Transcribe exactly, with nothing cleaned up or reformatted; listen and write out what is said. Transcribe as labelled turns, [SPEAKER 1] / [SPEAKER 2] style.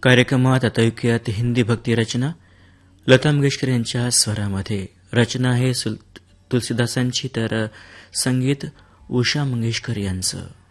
[SPEAKER 1] कार्यक्रमात आता ऐकूयात हिंदी भक्ती रचना. लता मंगेशकर यांच्या स्वरामध्ये. रचना आहे तुलसीदासांची, तर संगीत उषा मंगेशकर यांचं.